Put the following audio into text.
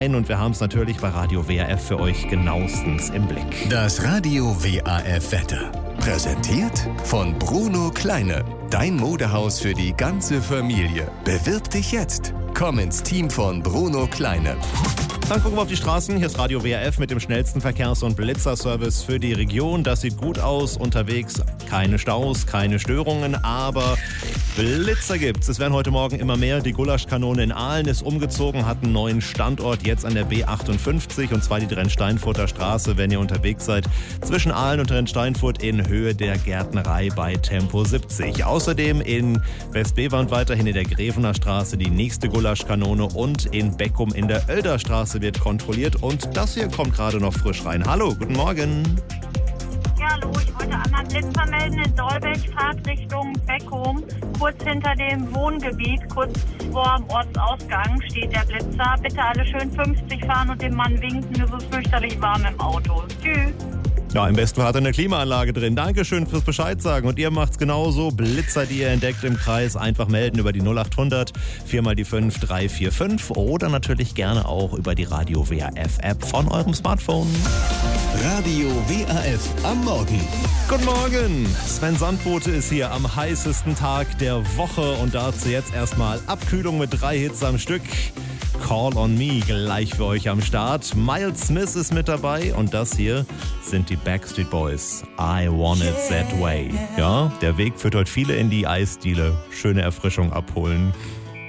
Und wir haben es natürlich bei Radio WAF für euch genauestens im Blick. Das Radio WAF Wetter. Präsentiert von Bruno Kleine. Dein Modehaus für die ganze Familie. Bewirb dich jetzt. Komm ins Team von Bruno Kleine. Dann gucken wir auf die Straßen. Hier ist Radio WAF mit dem schnellsten Verkehrs- und Blitzerservice für die Region. Das sieht gut aus. Unterwegs keine Staus, keine Störungen, aber Blitzer gibt's. Es werden heute Morgen immer mehr. Die Gulaschkanone in Aalen ist umgezogen, hat einen neuen Standort jetzt an der B58 und zwar die Drensteinfurter Straße, wenn ihr unterwegs seid, zwischen Aalen und Drensteinfurt in Höhe der Gärtnerei bei Tempo 70. Außerdem in Westbewand weiterhin in der Grevener Straße die nächste Gulaschkanone und in Beckum in der Oelderstraße wird kontrolliert und das hier kommt gerade noch frisch rein. Hallo, guten Morgen. Ja, hallo, ich wollte einmal Blitzer melden in Dolbech, Fahrtrichtung Beckum. Kurz hinter dem Wohngebiet, kurz vor dem Ortsausgang steht der Blitzer. Bitte alle schön 50 fahren und dem Mann winken, es ist fürchterlich warm im Auto. Tschüss. Ja, im besten Fall hat er eine Klimaanlage drin. Dankeschön fürs Bescheid sagen. Und ihr macht's genauso. Blitzer, die ihr entdeckt im Kreis, einfach melden über die 0800 4 mal die 5 345 oder natürlich gerne auch über die Radio WAF App von eurem Smartphone. Radio WAF am Morgen. Guten Morgen. Sven Sandbote ist hier am heißesten Tag der Woche und dazu jetzt erstmal Abkühlung mit 3 Hits am Stück. Call on Me gleich für euch am Start. Miles Smith ist mit dabei und das hier sind die Backstreet Boys. I Want It That Way. Ja, der Weg führt heute viele in die Eisdiele. Schöne Erfrischung abholen.